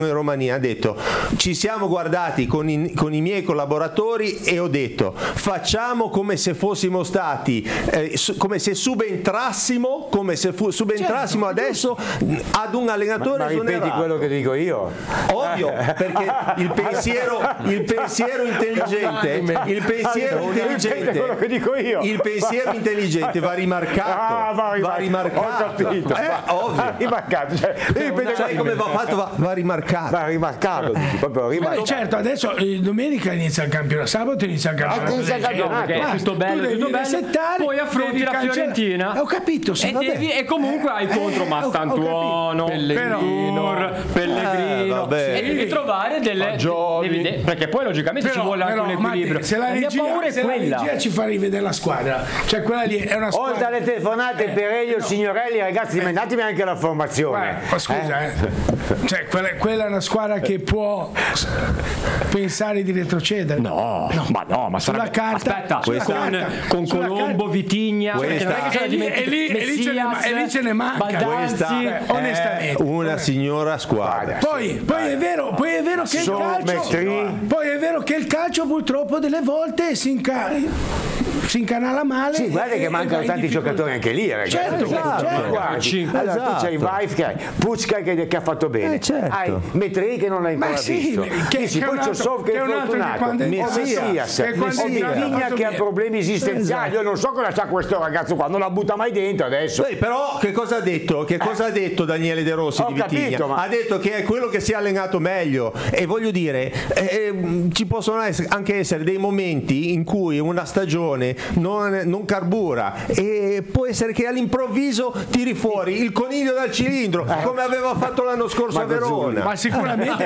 in Romania, ha detto ci siamo guardati con i miei collaboratori e ho detto facciamo come se fossimo stati come se subentrassimo certo, adesso ad un allenatore ma ripeti quello che dico io, ovvio, perché il pensiero intelligente quello che dico io. il pensiero intelligente va rimarcato, va rimarcato, ho capito, ovvio, va rimarcato, sai come va fatto, va rimarcato, proprio rimarcato. Certo, adesso domenica inizia il campionato, sabato inizia il campionato, è tutto bello, poi affronti la Fiorentina, ho capito, e comunque hai contro Mastantuono, Pellegrino, e devi trovare delle perché poi logicamente ci vuole anche un equilibrio. Se la regia ci fa rivedere la squadra, cioè quella lì è una squadra. Oltre alle telefonate per Elio Signorelli, ragazzi, mandatemi anche la formazione. Scusa, cioè quella è una squadra che può pensare di retrocedere. Ma sulla carta, con Colombo, Vitigna, e lì ce ne manca. Baldanzi, onestamente una signora squadra. Poi è vero che il calcio purtroppo delle volte si incanala male. Sì, guarda che mancano tanti giocatori anche lì, ragazzi. Certo. Allora tu c'hai Vaif, che hai Pucca che ha fatto bene, hai Metri che non l'hai ancora visto, poi c'è Sov che è fortunato, Messias, Vitigna che ha problemi esistenziali. Io non so cosa c'ha questo ragazzo qua, non la butta mai dentro adesso. Però che cosa ha detto? Che cosa ha detto Daniele De Rossi di Vitigna? Ha detto che è quello che si è allenato meglio, e voglio dire ci possono anche essere dei momenti in cui una stagione non carbura, e può essere che all'improvviso tiri fuori il coniglio dal cilindro, come aveva fatto l'anno scorso a Verona. Ma sicuramente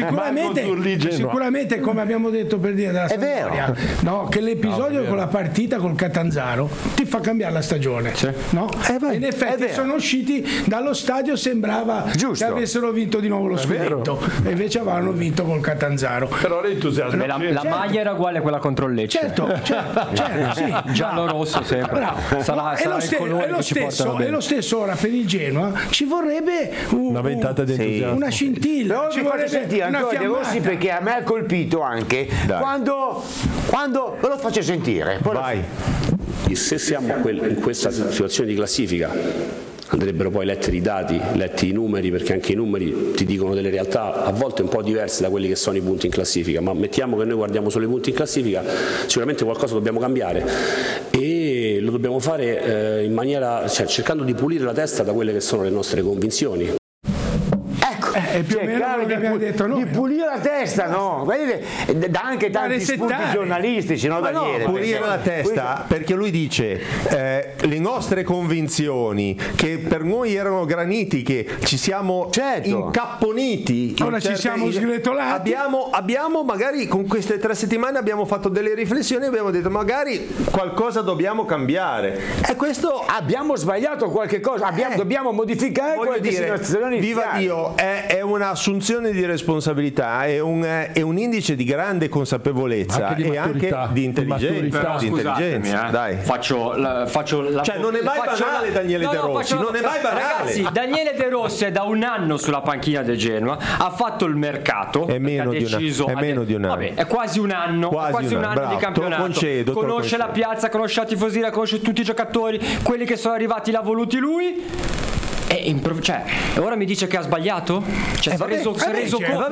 come abbiamo detto per dire della Sampdoria, che l'episodio con la partita col Catanzaro ti fa cambiare la stagione, in effetti sono usciti dallo stadio, sembrava che avessero vinto di nuovo lo scudetto, e invece avevano vinto col Catanzaro. Però l'entusiasmo, la maglia era uguale a quella contro il Lecce, certo, sì, giallo rosso sempre. Sarà il colore che ci portano bene. E lo stesso ora per il Genoa ci vorrebbe una ventata di entusiasmo, una scintilla. Però ci vorrebbe sentire ancora De Rossi, perché a me ha colpito anche quando ve lo faccio sentire. Vai. Se siamo in questa situazione di classifica, andrebbero poi letti i dati, letti i numeri, perché anche i numeri ti dicono delle realtà a volte un po' diverse da quelli che sono i punti in classifica, ma mettiamo che noi guardiamo solo i punti in classifica, sicuramente qualcosa dobbiamo cambiare, e lo dobbiamo fare in maniera, cercando di pulire la testa da quelle che sono le nostre convinzioni. È più o meno quello che abbiamo detto noi, di pulire la testa, vedete, dà anche tanti spunti giornalistici, Daniele? Pulire la testa, perché lui dice le nostre convinzioni, che per noi erano granitiche, ci siamo incapponiti, ora ci siamo sgretolati, abbiamo magari con queste 3 settimane abbiamo fatto delle riflessioni, abbiamo detto magari qualcosa dobbiamo cambiare, e questo abbiamo sbagliato qualche cosa, dobbiamo modificare qualche situazione. Viva Dio, è un'assunzione di responsabilità, è un indice di grande consapevolezza anche anche di intelligenza. Però scusatemi, Dai. Faccio la cioè non è mai banale Daniele De Rossi, non è mai banale. Ragazzi, Daniele De Rossi è da un anno sulla panchina del Genoa, ha fatto il mercato, è meno di un anno. Vabbè, è quasi un anno, bravo, di campionato. Conosce la piazza, conosce la tifoseria, conosce tutti i giocatori, quelli che sono arrivati l'ha voluti lui. Cioè, ora mi dice che ha sbagliato? Cioè, si è reso conto.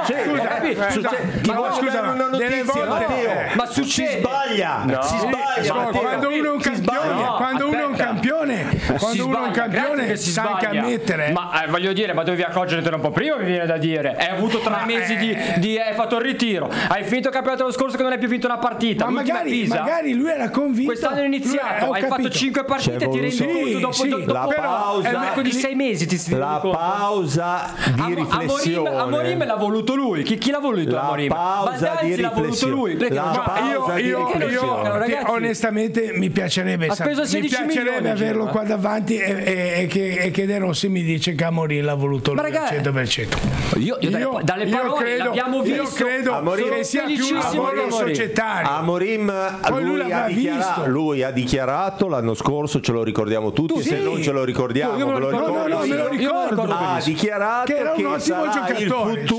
Scusa, una notizia, Matteo. Ma succede. Si sbaglia. Quando uno è un campione, sa anche ammettere. Ma voglio dire, ma dovevi accorgertene un po' prima, mi viene da dire. Hai avuto 3 mesi hai fatto il ritiro. Hai finito il campionato l'anno scorso che non hai più vinto una partita. Ma magari lui era convinto. Quest'anno è iniziato, hai fatto 5 partite e ti rendi conto dopo la pausa di 6 mesi la pausa di riflessione. Amorim l'ha voluto lui. Chi l'ha voluto? Amorim? Baldanzi l'ha voluto lui. Io onestamente mi piacerebbe averlo qua davanti e che De Rossi mi dice che Amorim l'ha voluto lui al 100%. Dalle parole l'abbiamo visto. Amorim che sia più un lavoro societario. Amorim lui ha dichiarato l'anno scorso, ce lo ricordiamo tutti, se non ce lo ricordiamo ve lo No, me lo ricordo. Ha dichiarato che era un ottimo giocatore. Il futuro